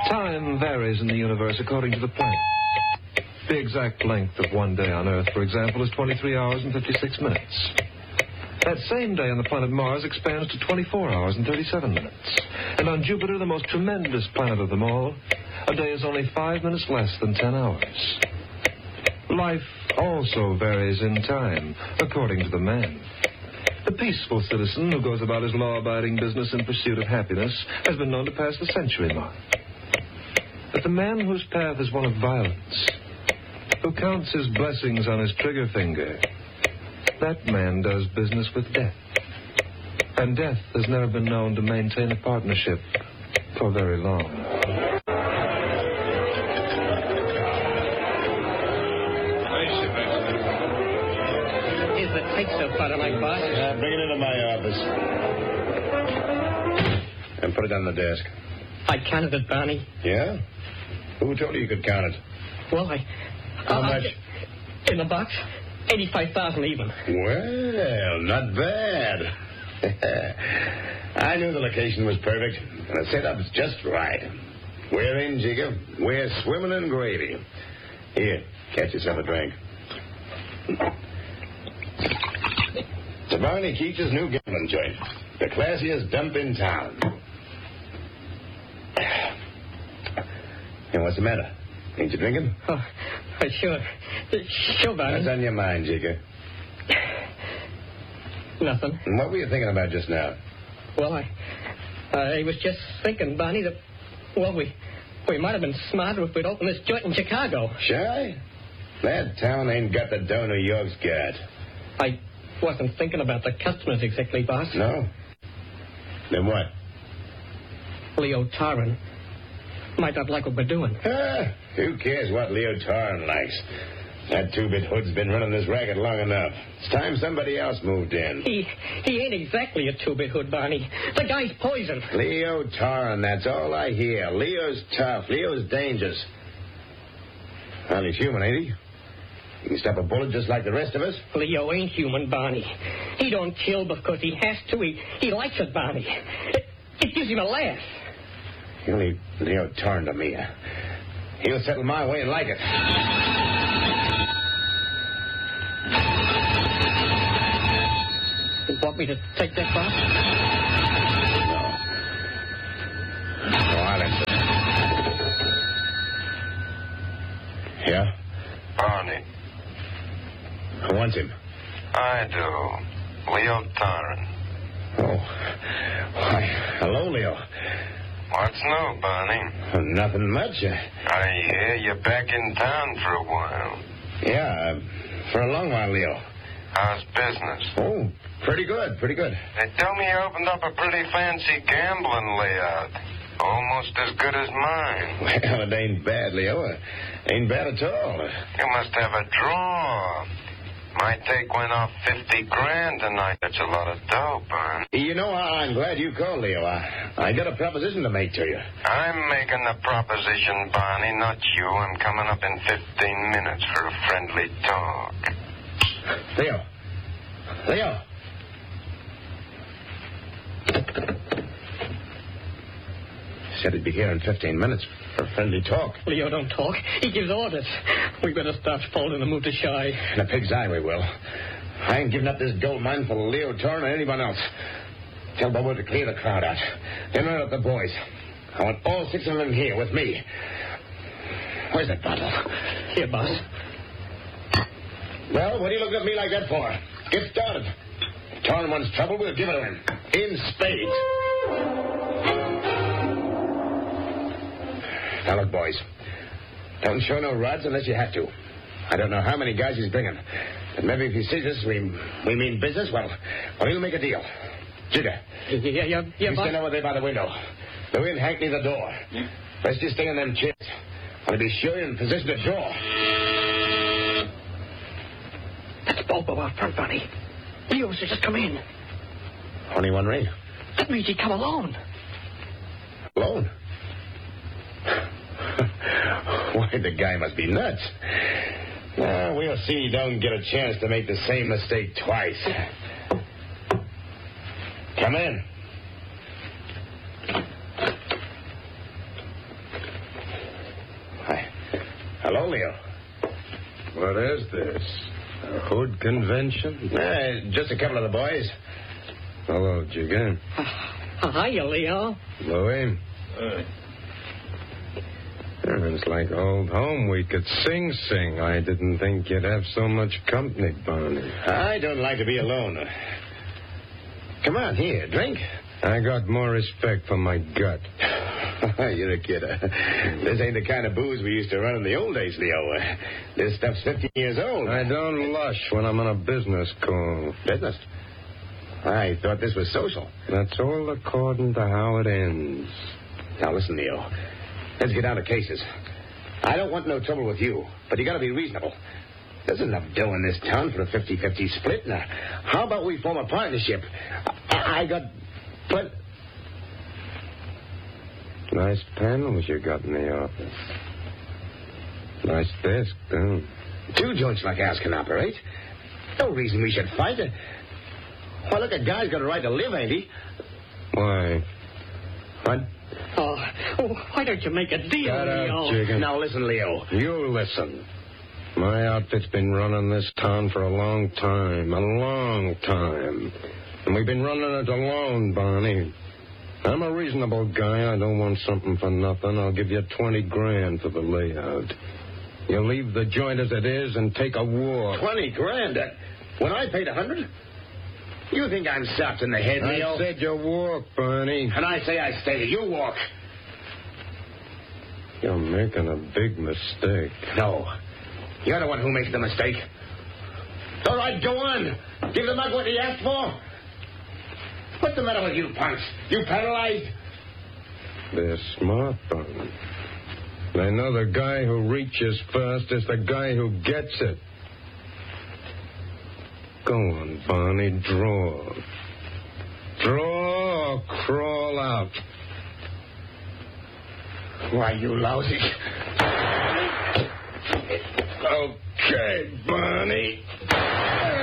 Time varies in the universe according to the planet. The exact length of one day on Earth, for example, is 23 hours and 56 minutes. That same day on the planet Mars expands to 24 hours and 37 minutes. And on Jupiter, the most tremendous planet of them all, a day is only 5 minutes less than 10 hours. Life also varies in time, according to the man. The peaceful citizen who goes about his law-abiding business in pursuit of happiness has been known to pass the century mark. But the man whose path is one of violence, who counts his blessings on his trigger finger, that man does business with death. And death has never been known to maintain a partnership for very long. Here's the take so far tonight, boss. Bring it into my office. And put it on the desk. I counted it, Barney. Yeah? Who told you could count it? Well, How much? In the box, 85,000 even. Well, not bad. I knew the location was perfect, and the setup's just right. We're in, Jigger. We're swimming in gravy. Here, catch yourself a drink. It's a Barney Keach's new gambling joint. The classiest dump in town. Hey, what's the matter? Ain't you drinking? Oh, sure. Sure, Barney. What's on your mind, Jigger? Nothing. And what were you thinking about just now? Well, I was just thinking, Barney, that, well, we might have been smarter if we'd opened this joint in Chicago. Shy? That town ain't got the dough New York's got. I wasn't thinking about the customers exactly, boss. No? Then what? Leo Tarrin might not like what we're doing. Who cares what Leo Tarrin likes? That two-bit hood's been running this racket long enough. It's time somebody else moved in. He ain't exactly a two-bit hood, Barney. The guy's poison. Leo Tarrin, that's all I hear. Leo's tough. Leo's dangerous. Well, he's human, ain't he? He can stop a bullet just like the rest of us. Leo ain't human, Barney. He don't kill because he has to. He likes it, Barney. It gives him a laugh. He'll leave Leo Tarrin to me. He'll settle my way and like it. You want me to take that box? No. No, I'll answer. Yeah? Barney. Who wants him? I do. Leo Tarrin. Oh. Why, hello, Leo. What's new, Barney? Nothing much. I hear you're back in town for a while. Yeah, for a long while, Leo. How's business? Oh, pretty good, pretty good. They tell me you opened up a pretty fancy gambling layout. Almost as good as mine. Well, it ain't bad, Leo. Ain't bad at all. You must have a draw. My take went off 50 grand tonight. That's a lot of dough, Barney. You know, I'm glad you called, Leo. I got a proposition to make to you. I'm making the proposition, Barney, not you. I'm coming up in 15 minutes for a friendly talk. Leo. Leo. Said he'd be here in 15 minutes for a friendly talk. Leo don't talk. He gives orders. We better start folding and move to Shy. In a pig's eye we will. I ain't giving up this gold mine for Leo Tarrin or anyone else. Tell Bobo to clear the crowd out. Then round up the boys. I want all 6 of them here with me. Where's that bottle? Here, boss. Well, what are you looking at me like that for? Get started. If Tarrin wants trouble, we'll give it to him. In spades. Now, look, boys. Don't show no rods unless you have to. I don't know how many guys he's bringing. But maybe if he sees us, we mean business, well, he'll make a deal. Jigger. Yeah, you boss. stand over there by the window. Louie and Hank near the door. Rest you stay in them chairs. I'll be sure you're in position to draw. That's Bobo out front, Barney. Leo's just come in. Only one ring. That means he come alone. Alone? Why, the guy must be nuts. We'll see he don't get a chance to make the same mistake twice. Come in. Hello, Leo. What is this? A hood convention? Just a couple of the boys. Hello, Jigga. Hiya, Leo. Louie. It's like old home. We could sing. I didn't think you'd have so much company, Barney. I don't like to be alone. Come on, here, drink. I got more respect for my gut. You're a kid. This ain't the kind of booze we used to run in the old days, Leo. This stuff's 50 years old. I don't lush when I'm on a business call. Business? I thought this was social. That's all according to how it ends. Now, listen, Leo. Let's get down to cases. I don't want no trouble with you, but you got to be reasonable. There's enough dough in this town for a 50-50 split. Now, how about we form a partnership? I got... Nice panels you got in the office. Nice desk, too. 2 joints like ours can operate. No reason we should fight. Well, look, a guy's got a right to live, ain't he? Why? What? Oh, why don't you make a deal, Shut up, Leo? Jigga. Now, listen, Leo. You listen. My outfit's been running this town for a long time. And we've been running it alone, Barney. I'm a reasonable guy. I don't want something for nothing. I'll give you 20 grand for the layout. You leave the joint as it is and take a walk. 20 grand? When I paid 100? You think I'm soft in the head, Leo? I said you walk, Barney. And I say I stay. You walk. You're making a big mistake. No. You're the one who makes the mistake. All right, go on. Give the mug what he asked for. What's the matter with you, punks? You paralyzed? They're smart, Barney. They know the guy who reaches first is the guy who gets it. Go on, Barney, draw. Draw or crawl out. Why, you lousy. Okay, Barney.